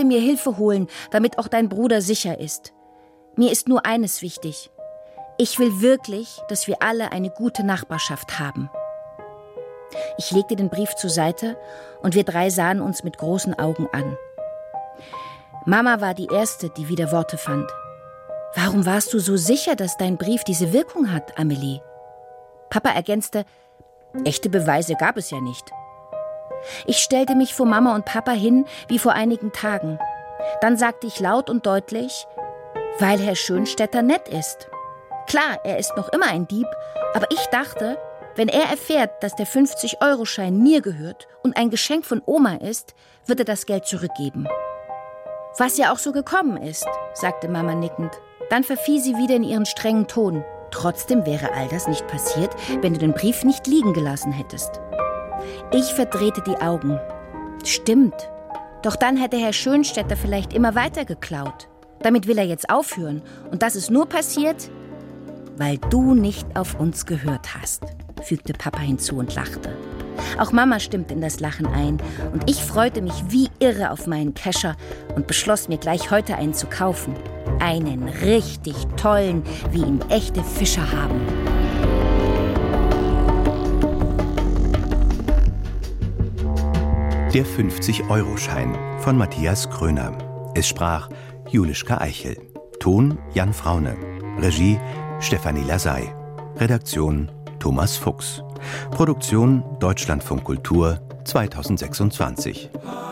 werde mir Hilfe holen, damit auch dein Bruder sicher ist. Mir ist nur eines wichtig. Ich will wirklich, dass wir alle eine gute Nachbarschaft haben. Ich legte den Brief zur Seite und wir 3 sahen uns mit großen Augen an. Mama war die Erste, die wieder Worte fand. Warum warst du so sicher, dass dein Brief diese Wirkung hat, Amelie? Papa ergänzte, echte Beweise gab es ja nicht. Ich stellte mich vor Mama und Papa hin, wie vor einigen Tagen. Dann sagte ich laut und deutlich, weil Herr Schönstetter nett ist. Klar, er ist noch immer ein Dieb, aber ich dachte, wenn er erfährt, dass der 50-Euro-Schein mir gehört und ein Geschenk von Oma ist, wird er das Geld zurückgeben. Was ja auch so gekommen ist, sagte Mama nickend. Dann verfiel sie wieder in ihren strengen Ton. Trotzdem wäre all das nicht passiert, wenn du den Brief nicht liegen gelassen hättest. Ich verdrehte die Augen. Stimmt. Doch dann hätte Herr Schönstetter vielleicht immer weiter geklaut. Damit will er jetzt aufhören. Und das ist nur passiert, weil du nicht auf uns gehört hast, fügte Papa hinzu und lachte. Auch Mama stimmte in das Lachen ein und ich freute mich wie irre auf meinen Kescher und beschloss mir gleich heute einen zu kaufen. Einen richtig tollen, wie ihn echte Fischer haben. Der 50-Euro-Schein von Matthias Kröner. Es sprach Julischka Eichel. Ton Jan Fraune. Regie Stefanie Lasey. Redaktion Thomas Fuchs. Produktion Deutschlandfunk Kultur 2026.